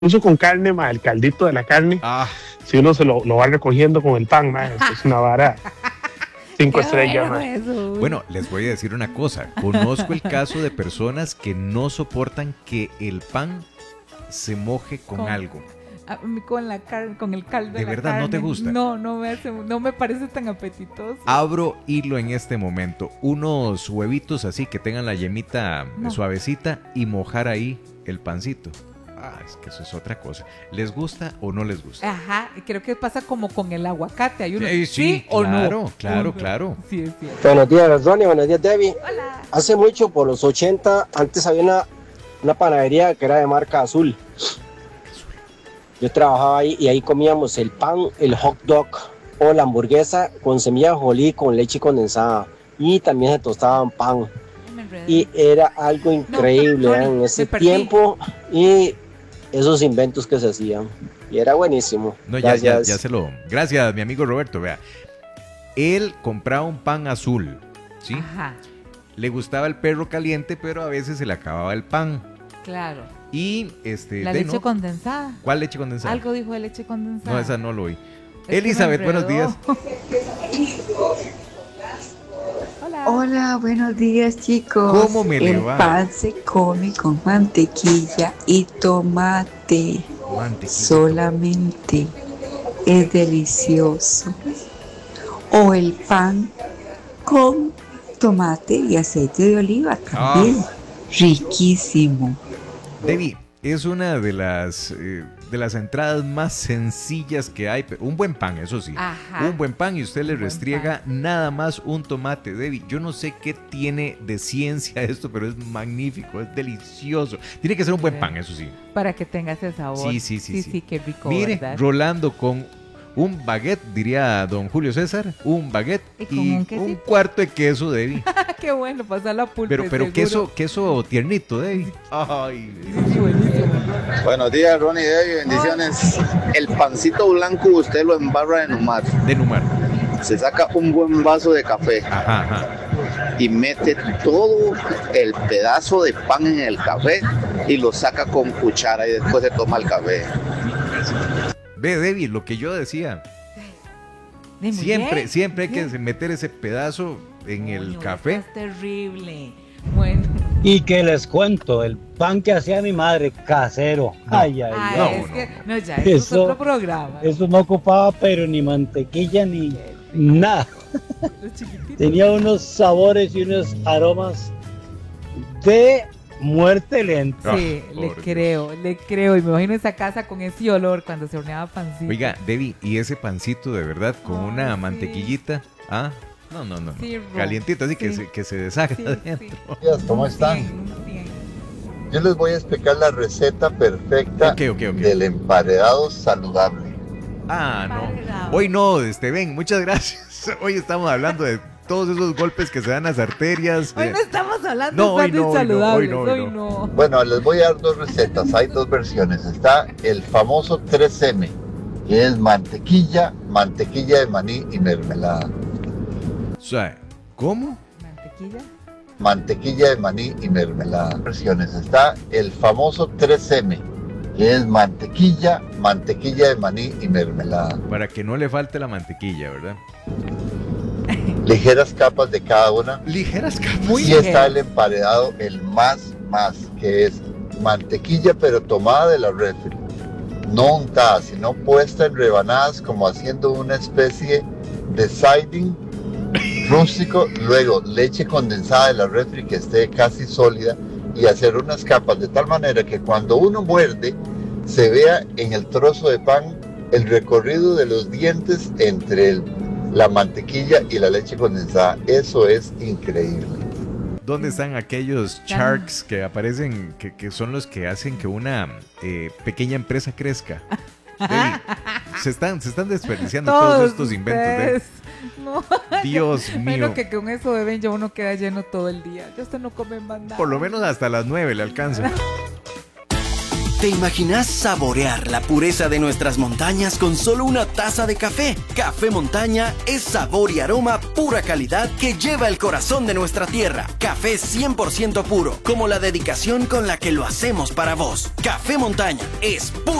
Incluso con carne, ma, el caldito de la carne, si uno se lo va recogiendo con el pan, ma, es una vara. 5 estrellas, ma. Bueno, les voy a decir una cosa. Conozco el caso de personas que no soportan que el pan se moje con algo. A mí con la carne, con el caldo ¿De verdad no te gusta? No me parece tan apetitoso. Abro hilo en este momento. Unos huevitos así que tengan la yemita suavecita y mojar ahí el pancito. Es que eso es otra cosa. ¿Les gusta o no les gusta? Ajá, creo que pasa como con el aguacate. Hay uno, sí, o claro, no. claro. Sí, es cierto. Buenos días, Ronnie. Buenos días, Debbie. Hola. Hace mucho, por los 80, antes había una panadería que era de marca Azul. Yo trabajaba ahí y ahí comíamos el pan, el hot dog o la hamburguesa con semilla de ajonjolí con leche condensada. Y también se tostaban pan. Y era algo increíble en ese tiempo y esos inventos que se hacían. Y era buenísimo. No, ya se lo... Gracias, mi amigo Roberto. Vea, él compraba un pan azul, ¿sí? Ajá. Le gustaba el perro caliente, pero a veces se le acababa el pan. Claro. Y la leche condensada. ¿Cuál leche condensada? Algo dijo de leche condensada. No, esa no lo oí. Elizabeth, buenos días. Hola, buenos días, chicos. ¿Cómo me le va? El pan se come con mantequilla y tomate. Solamente. Es delicioso. O el pan con tomate y aceite de oliva también. Riquísimo. Debbie, es una de las entradas más sencillas que hay. Un buen pan, eso sí. Ajá. Un buen pan y usted le restriega nada más un tomate. Debbie, yo no sé qué tiene de ciencia esto, pero es magnífico, es delicioso. Tiene que ser un buen pan, eso sí. Para que tenga ese sabor. Sí, qué rico. Mire, ¿verdad? Rolando con un baguette, diría don Julio César, un baguette y un cuarto de queso, Debbie. Qué bueno, pasar la pulpa. Pero queso tiernito, Debbie. Ay, sí, buenísimo. Buenos días, Ronnie y Debbie, bendiciones. El pancito blanco usted lo embarra de numar. Se saca un buen vaso de café. Ajá. Y mete todo el pedazo de pan en el café y lo saca con cuchara y después se toma el café. Ve, Debbie, lo que yo decía. Siempre hay que meter ese pedazo en el café. Es terrible. Bueno. Y que les cuento, el pan que hacía mi madre, casero. Eso es otro programa. Eso no ocupaba, pero ni mantequilla ni nada. Tenía unos sabores y unos aromas de muerte lenta. Sí, le creo. Y me imagino esa casa con ese olor cuando se horneaba pancito. Oiga, Debbie, y ese pancito de verdad con una mantequillita. No. Sí, calientito, así que se deshaga dentro. ¿Cómo están? Bien. Yo les voy a explicar la receta perfecta del emparedado saludable. No. Hoy no, ven, muchas gracias. Hoy estamos hablando de todos esos golpes que se dan a las arterias. Hoy no estamos hablando de pan saludables. Hoy no. Bueno, les voy a dar dos recetas. Hay dos versiones. Está el famoso 3M, que es mantequilla de maní y mermelada. ¿Cómo? Mantequilla de maní y mermelada. Versiones. Está el famoso 3M, que es mantequilla de maní y mermelada. Para que no le falte la mantequilla, ¿verdad? Ligeras capas de cada una. Ligeras capas. Y está el emparedado, el más, que es mantequilla pero tomada de la refri. No untada, sino puesta en rebanadas como haciendo una especie de siding rústico. Luego leche condensada de la refri que esté casi sólida y hacer unas capas de tal manera que cuando uno muerde se vea en el trozo de pan el recorrido de los dientes entre la mantequilla y la leche condensada. Eso es increíble. ¿Dónde están aquellos sharks que aparecen, que son los que hacen que una pequeña empresa crezca? Se están desperdiciando todos estos inventos. No. Dios mío. Bueno, que con eso beben ya uno queda lleno todo el día. Ya usted no come más nada. Por lo menos hasta las 9 le alcanza. ¿Te imaginas saborear la pureza de nuestras montañas con solo una taza de café? Café Montaña es sabor y aroma pura calidad que lleva el corazón de nuestra tierra. Café 100% puro, como la dedicación con la que lo hacemos para vos. Café Montaña es puro.